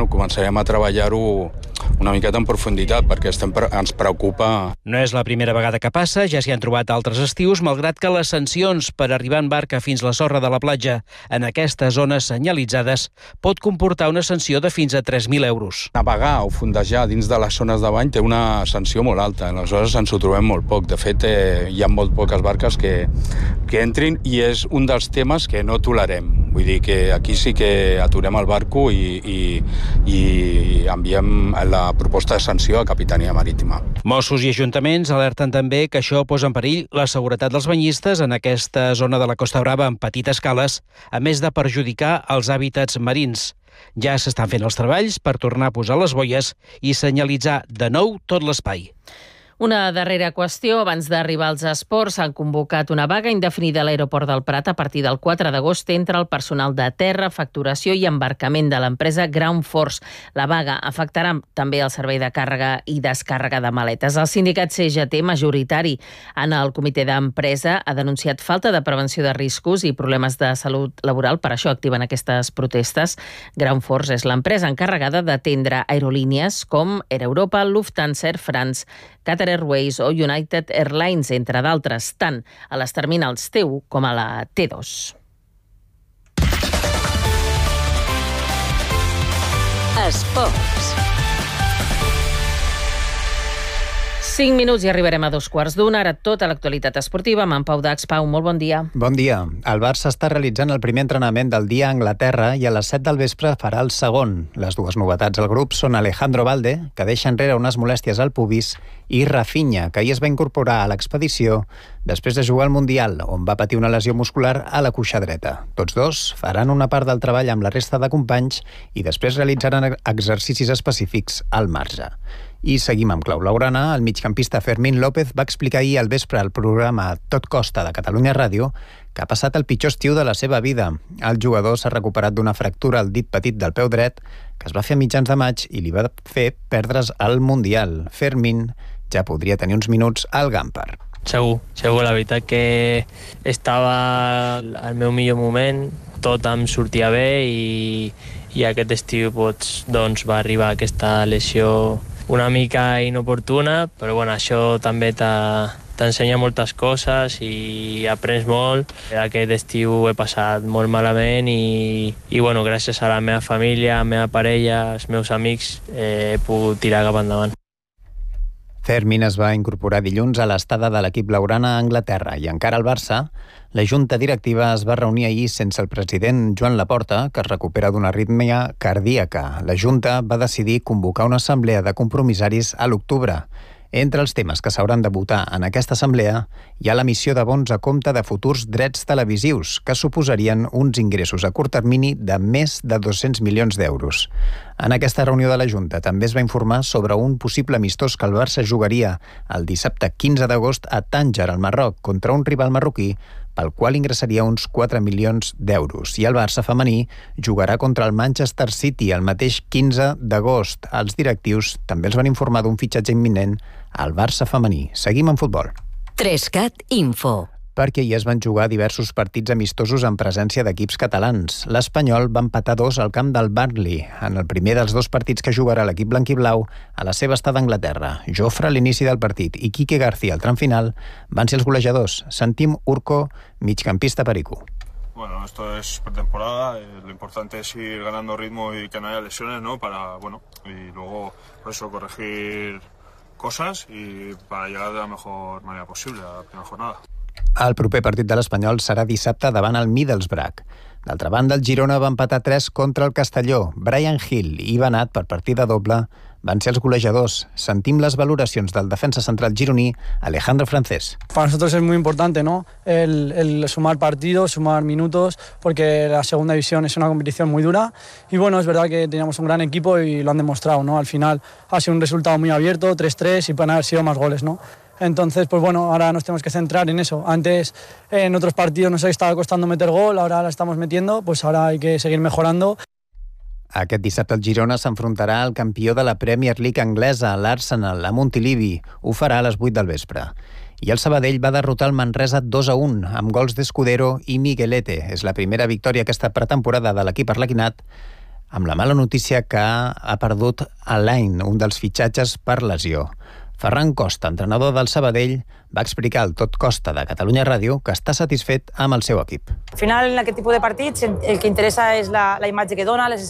començarem a treballar-ho una miqueta en profunditat, perquè ens preocupa. No és la primera vegada que passa, ja s'hi han trobat altres estius, malgrat que les sancions per arribar en barca fins la sorra de la platja en aquestes zones senyalitzades pot comportar una sanció de fins a 3.000 euros. Navegar o fondejar dins de les zones de bany té una sanció molt alta, aleshores ens ho trobem molt poc. De fet, hi ha molt poques barques que entrin i és un dels temes que no tolerem. Vull dir que aquí sí que aturem el barco i enviem la proposta de sanció a Capitania Marítima. Mossos i ajuntaments alerten també que això posa en perill la seguretat dels banyistes en aquesta zona de la Costa Brava en petites cales, a més de perjudicar els hàbitats marins. Ja s'estan fent els treballs per tornar a posar les boies i senyalitzar de nou tot l'espai. Una darrera qüestió. Abans d'arribar als esports, s'han convocat una vaga indefinida a l'aeroport del Prat a partir del 4 d'agost entre el personal de terra, facturació i embarcament de l'empresa Ground Force. La vaga afectarà també el servei de càrrega i descàrrega de maletes. El sindicat CGT, majoritari en el comitè d'empresa, ha denunciat falta de prevenció de riscos i problemes de salut laboral. Per això activen aquestes protestes. Ground Force és l'empresa encarregada d'atendre aerolínies com Air Europa, Lufthansa, Air France, Qatar Airways o United Airlines, entre d'altres, tant a les terminals T1 com a la T2. Esports. 5 minuts i arribarem a 2:15. Ara tota l'actualitat esportiva amb en Pau Dax. Pau, molt bon dia. Bon dia. El Barça està realitzant el primer entrenament del dia a Anglaterra i a les 7 del vespre farà el segon. Les dues novetats al grup són Alejandro Balde, que deixa enrere unes molèsties al pubis, i Rafinha, que ahir es va incorporar a l'expedició després de jugar al Mundial, on va patir una lesió muscular a la cuixa dreta. Tots dos faran una part del treball amb la resta de companys i després realitzaran exercicis específics al marge. I seguim amb clau blaugrana. El migcampista Fermín López va explicar ahir al vespre al programa Tot Costa de Catalunya Ràdio que ha passat el pitjor estiu de la seva vida. El jugador s'ha recuperat d'una fractura al dit petit del peu dret que es va fer a mitjans de maig i li va fer perdre's el Mundial. Fermín ja podria tenir uns minuts al Gampar. Segur, la veritat que estava al meu millor moment, tot em sortia bé i aquest estiu doncs va arribar aquesta lesió una mica inoportuna, però bueno, això també t'ensenya moltes coses i aprens molt. Aquest estiu he passat molt malament i bueno, gràcies a la meva família, a la meva parella, als meus amics, he pogut tirar cap endavant. Fermín es va incorporar dilluns a l'estada de l'equip blaugrana a Anglaterra i encara al Barça. La junta directiva es va reunir ahir sense el president Joan Laporta, que es recupera d'una arrítmia cardíaca. La junta va decidir convocar una assemblea de compromissaris a l'octubre. Entre els temes que s'hauran de votar en aquesta assemblea hi ha l'emissió de bons a compte de futurs drets televisius, que suposarien uns ingressos a curt termini de més de 200 milions d'euros. En aquesta reunió de la Junta també es va informar sobre un possible amistós que el Barça jugaria el dissabte 15 d'agost a Tànger, al Marroc, contra un rival marroquí, pel qual ingressaria uns 4 milions d'euros. I el Barça femení jugarà contra el Manchester City el mateix 15 d'agost. Els directius també els van informar d'un fitxatge imminent al Barça femení. Seguim en futbol. 3CAT Info. Perquè hi es van jugar diversos partits amistosos en presència d'equips catalans. L'Espanyol va empatar 2 al camp del Burnley, en el primer dels 2 partits que jugarà l'equip blanquiblau a la seva estada a Anglaterra. Jofre a l'inici del partit i Quique García al tram final van ser els golejadors. Sentim Urco, migcampista perico. Bueno, esto es pretemporada, lo importante es ir ganando ritmo y que no haya lesiones, ¿no? Y luego, por eso, corregir cosas y para llegar de la mejor manera posible a la primera jornada. El proper partit de l'Espanyol serà dissabte davant el Middlesbrough. D'altra banda, el Girona va empatar 3 contra el Castelló. Brian Hill i Ivanat, per partida doble, van ser els golejadors. Sentim les valoracions del defensa central gironí, Alejandro Francés. Para nosotros es muy importante, ¿no? El sumar partidos, sumar minutos, porque la segunda división es una competición muy dura. Y bueno, es verdad que teníamos un gran equipo y lo han demostrado, ¿no? Al final ha sido un resultado muy abierto, 3-3, y pueden haber sido más goles, ¿no? Entonces, pues bueno, ahora nos tenemos que centrar en eso. Antes, en otros partidos nos estaba costando meter gol, ahora la estamos metiendo, pues ahora hay que seguir mejorando. Aquest dissabte el Girona s'enfrontarà al campió de la Premier League anglesa, l'Arsenal, a Montilivi. Ho farà a les 8 del vespre. I el Sabadell va derrotar el Manresa 2-1 amb gols d'Escudero i Miguelete. És la primera victòria aquesta pretemporada de l'equip arlequinat amb la mala notícia que ha perdut Alain, un dels fitxatges per lesió. Ferran Costa, entrenador del Sabadell, va explicar al Tot Costa de Catalunya Ràdio que està satisfet amb el seu equip. Al final, en aquest tipus de partits, el que interessa és la imatge que dona, les